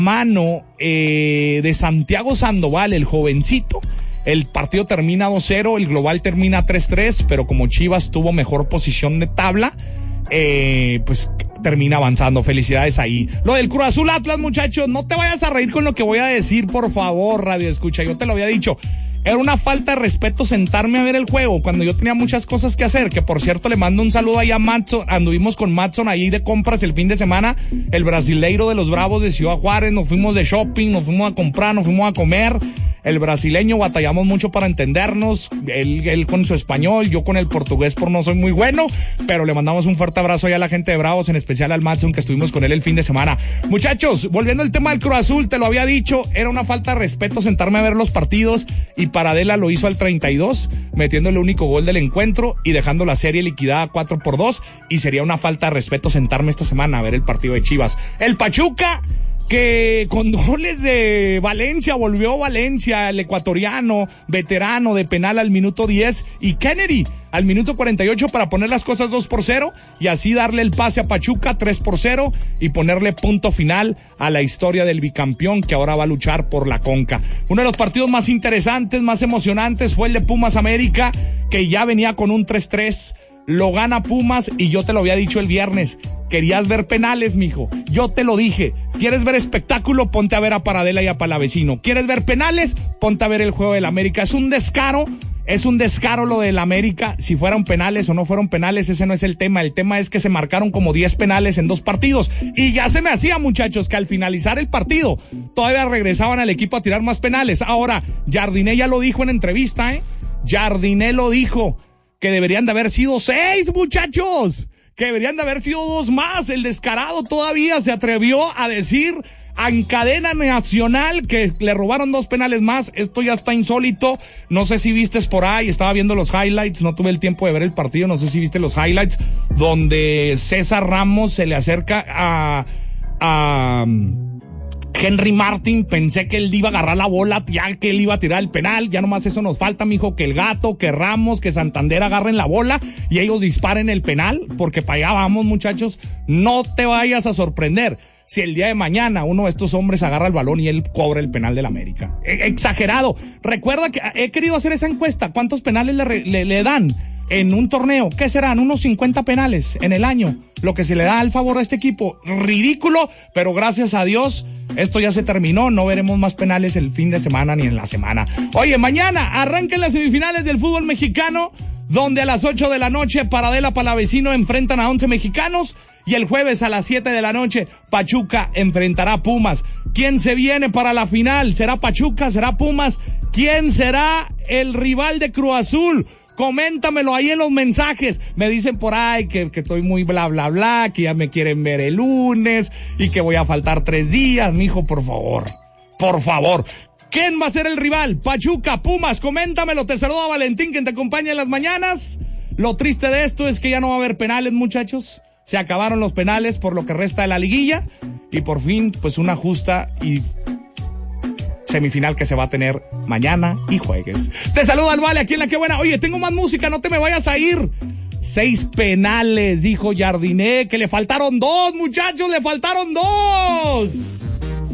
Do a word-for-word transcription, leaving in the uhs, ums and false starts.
mano eh, de Santiago Sandoval, el jovencito. El partido termina dos cero, el global termina tres tres, pero como Chivas tuvo mejor posición de tabla, eh, pues termina avanzando. Felicidades ahí. Lo del Cruz Azul Atlas, muchachos, no te vayas a reír con lo que voy a decir, por favor, radio escucha, yo te lo había dicho. Era una falta de respeto sentarme a ver el juego cuando yo tenía muchas cosas que hacer, que por cierto le mando un saludo ahí a Matson. Anduvimos con Matson ahí de compras el fin de semana, el brasileiro de los Bravos de Ciudad Juárez. Nos fuimos de shopping, nos fuimos a comprar, nos fuimos a comer. El brasileño batallamos mucho para entendernos, él, él con su español, yo con el portugués por no soy muy bueno, pero le mandamos un fuerte abrazo allá a la gente de Bravos, en especial al Matson, que estuvimos con él el fin de semana. Muchachos, volviendo al tema del Cruz Azul, te lo había dicho, era una falta de respeto sentarme a ver los partidos, y Paradela lo hizo al treinta y dos, metiendo el único gol del encuentro y dejando la serie liquidada cuatro por dos, y sería una falta de respeto sentarme esta semana a ver el partido de Chivas. El Pachuca, que con goles de Valencia, volvió Valencia, el ecuatoriano, veterano de penal al minuto diez, y Kennedy al minuto cuarenta y ocho para poner las cosas dos por cero, y así darle el pase a Pachuca tres por cero, y ponerle punto final a la historia del bicampeón que ahora va a luchar por la Conca. Uno de los partidos más interesantes, más emocionantes, fue el de Pumas América, que ya venía con un tres tres. Lo gana Pumas, y yo te lo había dicho el viernes, querías ver penales, mijo, yo te lo dije, quieres ver espectáculo, ponte a ver a Paradela y a Palavecino, quieres ver penales, ponte a ver el juego del América. Es un descaro, es un descaro lo del América, si fueron penales o no fueron penales, ese no es el tema, el tema es que se marcaron como diez penales en dos partidos, y ya se me hacía, muchachos, que al finalizar el partido, todavía regresaban al equipo a tirar más penales. Ahora, Jardiné ya lo dijo en entrevista, eh, Jardiné lo dijo, que deberían de haber sido seis, muchachos, que deberían de haber sido dos más. El descarado todavía se atrevió a decir en cadena nacional que le robaron dos penales más. Esto ya está insólito. No sé si vistes por ahí, estaba viendo los highlights, no tuve el tiempo de ver el partido, no sé si viste los highlights, donde César Ramos se le acerca a... a Henry Martin, pensé que él iba a agarrar la bola, ya que él iba a tirar el penal, ya nomás eso nos falta, mijo, que el Gato, que Ramos, que Santander agarren la bola y ellos disparen el penal, porque para allá vamos, muchachos. No te vayas a sorprender si el día de mañana uno de estos hombres agarra el balón y él cobra el penal del América. E- exagerado. Recuerda que he querido hacer esa encuesta, ¿cuántos penales le, le, le dan en un torneo? ¿Qué serán? Unos cincuenta penales en el año, lo que se le da al favor a este equipo. Ridículo, pero gracias a Dios esto ya se terminó, no veremos más penales el fin de semana ni en la semana. Oye, mañana arranquen las semifinales del fútbol mexicano, donde a las ocho de la noche Paradela Palavecino enfrentan a once mexicanos, y el jueves a las siete de la noche Pachuca enfrentará a Pumas. ¿Quién se viene para la final? ¿Será Pachuca? ¿Será Pumas? ¿Quién será el rival de Cruz Azul? Coméntamelo ahí en los mensajes. Me dicen por ahí que, que estoy muy bla bla bla, que ya me quieren ver el lunes y que voy a faltar tres días. Mijo, por favor, por favor. ¿Quién va a ser el rival? Pachuca, Pumas, coméntamelo. Te saluda Valentín, quien te acompaña en las mañanas. Lo triste de esto es que ya no va a haber penales, muchachos. Se acabaron los penales por lo que resta de la liguilla, y por fin, pues una justa y semifinal que se va a tener mañana y juegues. Te saluda el Vale aquí en La Que Buena. Oye, tengo más música, no te me vayas a ir. Seis penales, dijo Jardiné, que le faltaron dos, muchachos, le faltaron dos.